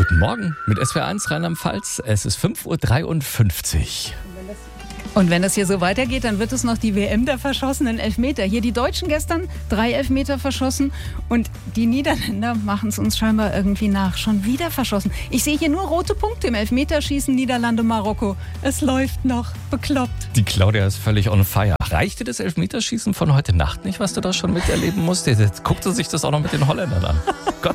Guten Morgen mit SWR1 Rheinland-Pfalz. Es ist 5:53 Uhr. Und wenn das hier so weitergeht, dann wird es noch die WM der verschossenen Elfmeter. Hier die Deutschen gestern 3 Elfmeter verschossen und die Niederländer machen es uns scheinbar irgendwie nach. Schon wieder verschossen. Ich sehe hier nur rote Punkte im Elfmeterschießen Niederlande-Marokko. Es läuft noch. Bekloppt. Die Claudia ist völlig on fire. Reicht dir das Elfmeterschießen von heute Nacht nicht, was du da schon miterleben musst? Jetzt guckt sie sich das auch noch mit den Holländern an. Gott